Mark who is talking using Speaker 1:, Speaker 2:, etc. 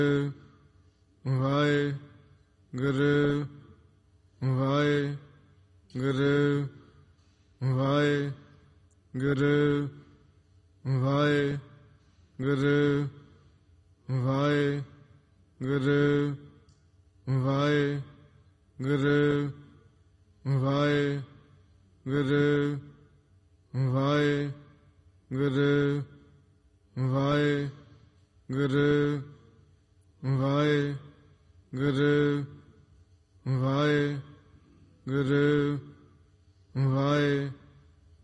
Speaker 1: Waheguru Waheguru Waheguru Waheguru Waheguru Waheguru Waheguru Waheguru Waheguru Waheguru Waheguru Waheguru